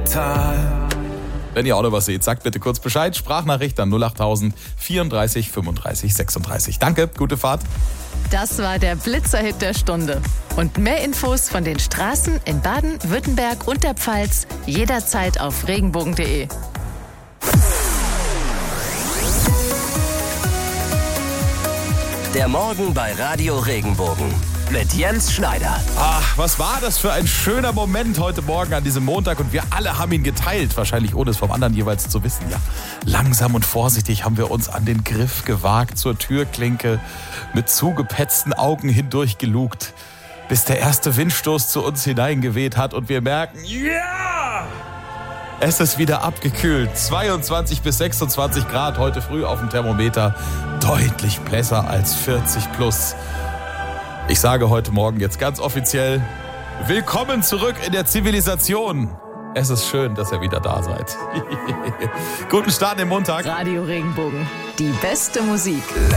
Tal. Wenn ihr auch noch was seht, sagt bitte kurz Bescheid. Sprachnachricht an 08000 34 35 36. Danke, gute Fahrt. Das war der Blitzerhit der Stunde. Und mehr Infos von den Straßen in Baden, Württemberg und der Pfalz jederzeit auf regenbogen.de. Der Morgen bei Radio Regenbogen mit Jens Schneider. Ach, was war das für ein schöner Moment heute Morgen an diesem Montag und wir alle haben ihn geteilt, wahrscheinlich ohne es vom anderen jeweils zu wissen. Ja, langsam und vorsichtig haben wir uns an den Griff gewagt, zur Türklinke, mit zugepetzten Augen hindurch gelugt, bis der erste Windstoß zu uns hineingeweht hat und wir merken, ja! Es ist wieder abgekühlt. 22 bis 26 Grad heute früh auf dem Thermometer. Deutlich besser als 40 plus. Ich sage heute Morgen jetzt ganz offiziell, willkommen zurück in der Zivilisation. Es ist schön, dass ihr wieder da seid. Guten Start im Montag. Radio Regenbogen, die beste Musik.